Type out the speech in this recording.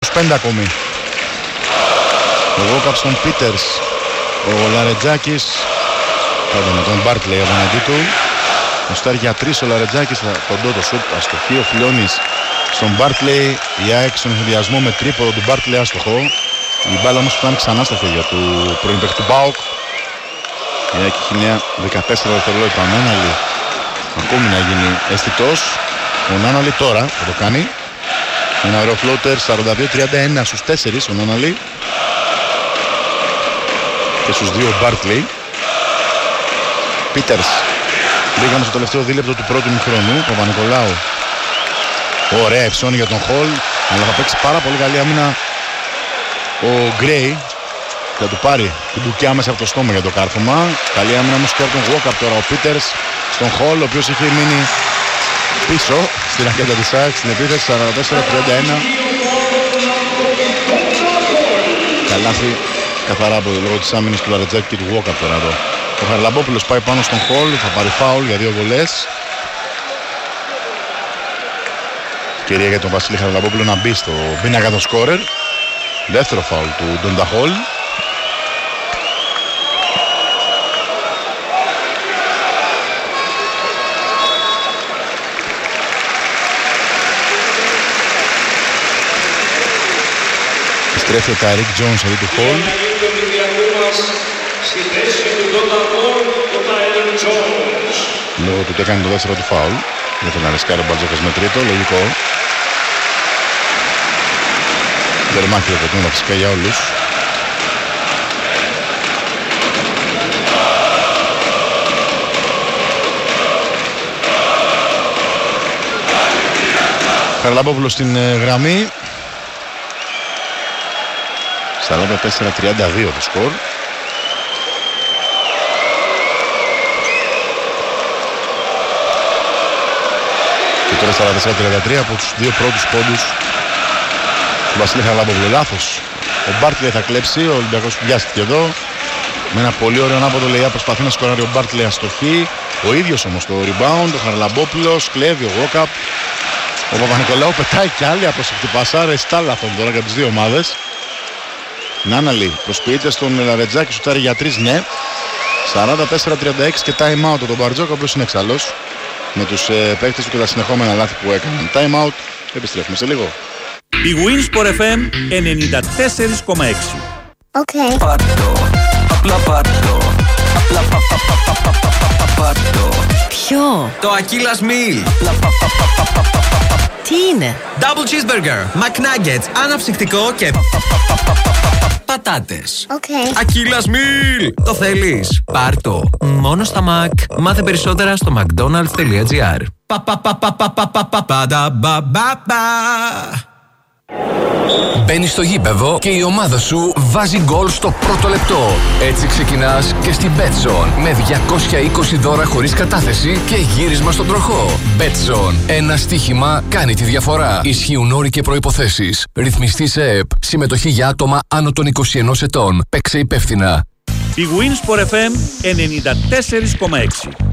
25 ακόμη. Ο Walkup στον Πίτερς. Ο Λαρετζάκης. Πardon, τον Μπάρτλεϊ απέναντί του. Ο Στάρ για 3 ο Λαρετζάκης. Τον τότο σουτ αστοχή. Ο Φιλιώνης στον Μπάρτλεϊ. Η ΑΕΚ στον ενδιασμό με τρίποδο του Μπάρτλεϊ άστοχο. Η μπάλα όμως φτάνει ξανά στα χέρια του πρώην παίκτη του ΠΑΟΚ. Η ΑΕΚ έχει νέα 14 δευτερόλεπτα. Ο Νάναλη ακόμη να γίνει αισθητός. Ο Νάναλη τώρα θα το κάνει. Ένα ωραίο φλότερ 42-31 στους 4 ο Νάναλη. Και στους 2 ο Μπάρτλεϊ. Πίτερς. Μπήκαμε στο τελευταίο δίλεπτο του πρώτου μηχρόνου. Ο Παπα-Νικολάου. Ωραία ευσόνη για τον Χολ. Αλλά θα παίξει πάρα πολύ καλή άμυνα ο Γκρέι. Θα του πάρει την μπουκιά μέσα από το στόμα για το κάρφωμα. Καλή άμυνα όμως και από τον Walkup τώρα. Ο Πίτερς στον Χολ, ο οποίος έχει μείνει πίσω στη ρακέτα της ΑΕΚ στην επίθεση 44-31. Καλάθι καθαρά από λόγω της άμυνας του Λαρετζάκη και του Walkup τώρα εδώ. Ο Χαρλαμπόπουλος πάει πάνω στον Χολ, θα πάρει φάουλ για 2 βολές. Ευκαιρία για τον Βασίλη Χαρλαμπόπουλο να μπει στο πίνακα των σκόρερ. Δεύτερο φάουλ του Ντόντα Χολ. Επιστρέφει ο Τάιρικ Τζόνς αντί του Χολ. Λόγω του ότι έκανε το δεύτερο του φάουλ. Για τον Αρεσκάρο Μπαρτζόκας με τρίτο, λογικό. Δερμάχιο το τμήμα φυσικά για όλους. Χαρλαμπόπουλος στην γραμμή. 44-32 το σκορ. Και τώρα 44-33 από τους 2 πρώτους πόντους του Βασίλη Χαρλαμπόπουλου. Λάθος. Ο Μπάρτλεϊ θα κλέψει, ο Ολυμπιακός πιάστηκε εδώ. Με ένα πολύ ωραίο ανάποδο λεϊά προσπαθεί να σκοράρει ο Μπάρτλεϊ αστοχή. Ο ίδιος όμως το rebound, ο Χαρλαμπόπουλος, κλέβει ο Walkup. Ο Παπα-Νικολάου πετάει κι άλλη απροσεκτή πασάρα, εστάλαθον τώρα για τις 2 ομάδες. Νάναλη προσποιείται στον Λαρετζάκη, σουτάρει για 3, ναι. 44-36 και time out τον Μπαρτζόκα, ο οποίος είναι εξάλλος με τους παίκτες του και τα συνεχόμενα λάθη που έκαναν. Time out, επιστρέφουμε σε λίγο. Η Winsport FM 94,6. Okay. Πάρτο, απλά πάρτο. Απλά πάρτο. Ποιο? Το Aquila Meal. Τι είναι? Double cheeseburger, McNuggets, αναψυκτικό και πατάτες. Okay. Aquila Meal. Το θέλεις? Πάρτο. Μόνο στα Mac. Μάθε περισσότερα στο mcdonalds.gr. Μπαίνεις στο γήπεδο και η ομάδα σου βάζει γκολ στο πρώτο λεπτό. Έτσι ξεκινάς και στην Betson με 220 δώρα χωρίς κατάθεση και γύρισμα στον τροχό. Betson. Ένα στοίχημα κάνει τη διαφορά. Ισχύουν όροι και προϋποθέσεις. Ρυθμιστή σε ΕΕΠ. Συμμετοχή για άτομα άνω των 21 ετών. Παίξε υπεύθυνα. Η Winsport FM 94,6.